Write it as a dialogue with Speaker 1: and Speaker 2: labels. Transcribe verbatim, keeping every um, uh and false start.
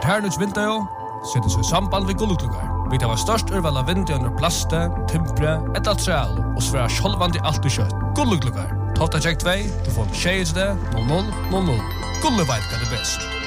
Speaker 1: Kvarternus vinter setter seg i samband ved gulluklukkar. Vi tar størst urval av vinter under plaste, timpre, et altreal og svære sjolvandi alt i kjøtt. Gulluklukkar. Totta check två, du får en tjejs det, noll noll noll noll. Gulle vet hva det best.